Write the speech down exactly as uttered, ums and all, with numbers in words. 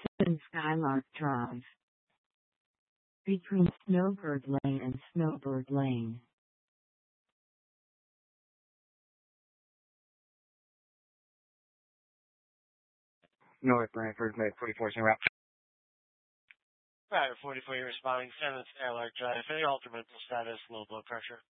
seven Skylark Drive. Between Snowbird Lane and Snowbird Lane. North Branford, Med forty-four route. Right, forty-four, you're responding. seven Skylark Drive. Any altered mental status, low blood pressure?